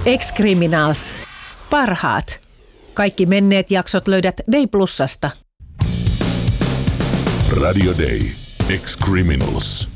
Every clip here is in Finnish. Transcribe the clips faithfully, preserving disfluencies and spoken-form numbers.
Ex-Criminals. Parhaat. Kaikki menneet jaksot löydät Day Plusasta. Radio Day. Ex-Criminals.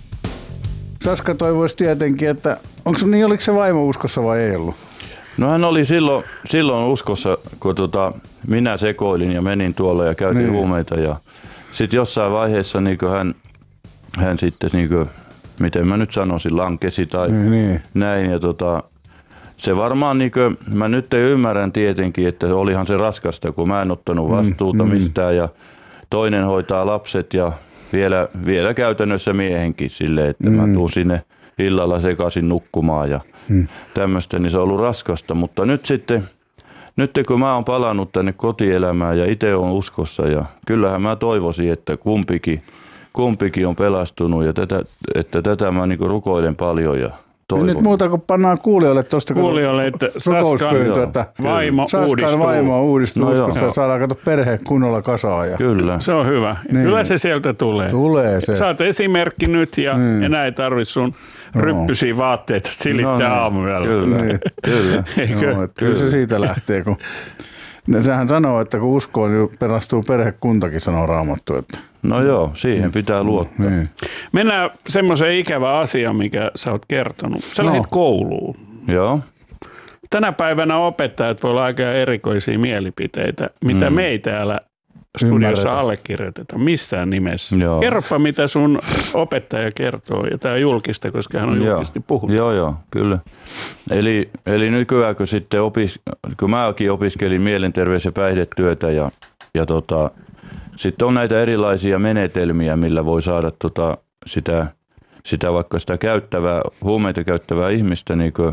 Saska toivoisi tietenkin, että onko niin, oliko se vaimo uskossa vai ei ollut? No hän oli silloin, silloin uskossa, kun tota, minä sekoilin ja menin tuolla ja käytin niin. huumeita. Ja sitten jossain vaiheessa niin hän, hän sitten, niin kuin, miten mä nyt sanoisin, lankesi tai niin, niin. näin. Ja tota, se varmaan, niin kuin, mä nyt ymmärrän tietenkin, että olihan se raskasta, kun mä en ottanut vastuuta mm, mistään. Ja toinen hoitaa lapset ja vielä, vielä käytännössä miehenkin silleen, että mm. mä tuun sinne illalla sekaisin nukkumaan ja hmm. tämmöistä, niin se on ollut raskasta. Mutta nyt sitten, nyt kun mä oon palannut tänne kotielämään ja itse on uskossa ja kyllähän mä toivoisin, että kumpikin, kumpikin on pelastunut ja tätä, että tätä mä niin rukoilen paljon ja toivon. Nyt muuta kuin pannaan kuulijoille tuosta kuulijoille, että Saskan että vaimo uudistuu. vaimo uudistuu no uskossa ja saadaan kato perhe kunnolla kasaan. Ja kyllä. Se on hyvä. Niin. Kyllä se sieltä tulee. Tulee se. Saat esimerkki nyt ja niin. enää ei tarvitse sun no. ryppysiä vaatteita silittää no, aamuyöllä. Kyllä, niin. kyllä. No, kyllä se siitä lähtee. Kun sehän sanoo, että kun uskoo, niin pelastuu perhekuntakin, sanoo Raamattu. Että. No joo, siihen pitää luottaa. Niin. Mennään semmoiseen ikävään asiaan, mikä sä oot kertonut. Sä no. lähdet kouluun. Joo. Tänä päivänä opettajat voi olla aika erikoisia mielipiteitä, mitä mm. me ei täällä studiossa allekirjoitetaan missään nimessä. Joo. Kerropa, mitä sun opettaja kertoo, ja tämä on julkista, koska hän on julkisesti puhunut. Joo, joo, kyllä. Eli, eli nykyään, kun, sitten opis, kun mäkin opiskelin mielenterveys- ja päihdetyötä, ja, ja tota, sitten on näitä erilaisia menetelmiä, millä voi saada tota, sitä, sitä vaikka sitä käyttävää, huumeita käyttävää ihmistä niin kuin,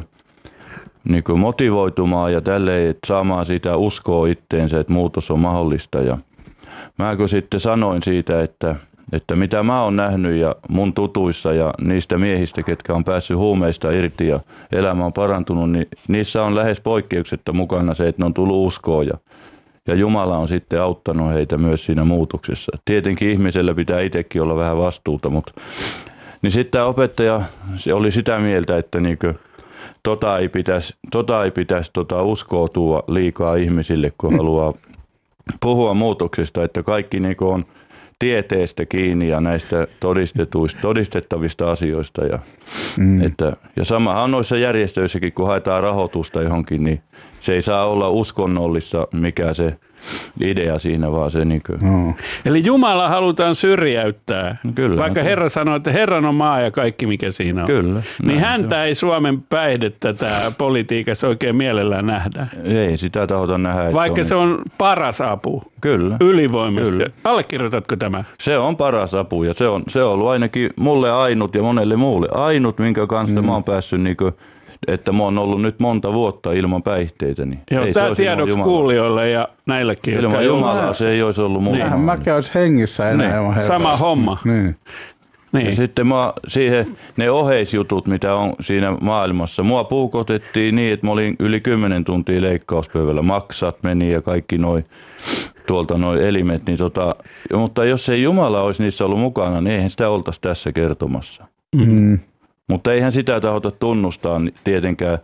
niin kuin motivoitumaan ja tälleen, että saamaan sitä uskoa itteensä, että muutos on mahdollista. Ja mä kun sitten sanoin siitä, että, että mitä mä oon nähnyt ja mun tutuissa ja niistä miehistä, ketkä on päässyt huumeista irti ja elämä on parantunut, niin niissä on lähes poikkeuksetta mukana se, että ne on tullut uskoon ja, ja Jumala on sitten auttanut heitä myös siinä muutoksessa. Tietenkin ihmisellä pitää itsekin olla vähän vastuuta, mutta niin sitten tämä opettaja se oli sitä mieltä, että niinkö Tota ei pitäisi, tota ei pitäisi tota uskoutua liikaa ihmisille, kun haluaa puhua muutoksesta, että kaikki niin on tieteestä kiinni ja näistä todistetuista, todistettavista asioista. Ja, mm. että, ja samahan noissa järjestöissäkin, kun haetaan rahoitusta johonkin, niin se ei saa olla uskonnollista, mikä se idea siinä, vaan se niin kuin. No. Eli Jumala halutaan syrjäyttää. Kyllä, vaikka kyllä. Herra sanoo, että Herran on maa ja kaikki mikä siinä on. Kyllä. Niin häntä ei Suomen päihde tätä politiikassa oikein mielellään nähdä. Ei sitä tahota nähdä. Vaikka se on, se on paras apu. Kyllä. Ylivoimaisesti. Kyllä. Allekirjoitatko tämä? Se on paras apu ja se on, se on ollut ainakin mulle ainut ja monelle muulle ainut, minkä kanssa mm. mä oon päässyt niin kuin, että mä oon ollut nyt monta vuotta ilman päihteitä. Niin joo, tämä tiedoksi kuulijoille ja näillekin. Ilman Jumalaa se ei olisi ollut muuta. Eihän mäkään olisi hengissä enää. Niin. Sama homma. Niin. Niin. Ja sitten mä, siihen, ne oheisjutut, mitä on siinä maailmassa. Mua puukotettiin niin, että mä olin yli kymmenen tuntia leikkauspöydällä. Maksat meni ja kaikki noi, tuolta noi elimet. Niin tota, mutta jos ei Jumala olisi niissä ollut mukana, niin eihän sitä oltaisi tässä kertomassa. Mm. Mutta eihän sitä tahota tunnustaa tietenkään.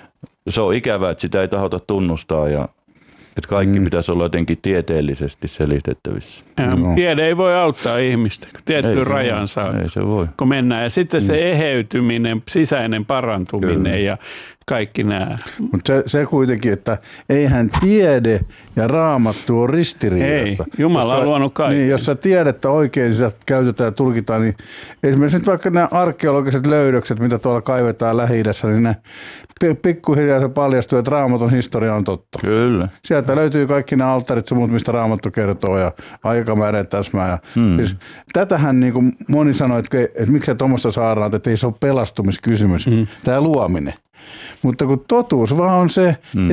Se on ikävää, että sitä ei tahota tunnustaa ja että kaikki mm. pitäisi olla jotenkin tieteellisesti selitettävissä. No. Tiede ei voi auttaa ihmistä, kun tietty rajan saa, ei se voi. Kun mennään. Ja sitten mm. se eheytyminen, sisäinen parantuminen Kyllä. ja kaikki nämä. Mutta se, se kuitenkin, että eihän tiede ja Raamattu ole ristiriidassa. Ei, Jumala on luonut kaiken. Niin, jos sä tiedettä oikein sitä käytetään ja tulkitaan, niin esimerkiksi nyt vaikka nämä arkeologiset löydökset, mitä tuolla kaivetaan Lähi-idässä, niin ne pikkuhiljaa se paljastuu, että Raamatun historia on totta. Kyllä. Sieltä löytyy kaikki nämä alttarit, muut, mistä Raamattu kertoo ja aikamäärä täsmää. Ja hmm. siis, tätähän niin kuin moni sanoi, että, että miksei tuommoista saadaan, että ei se ole pelastumiskysymys, hmm. tämä luominen. Mutta kun totuus vaan on se, hmm.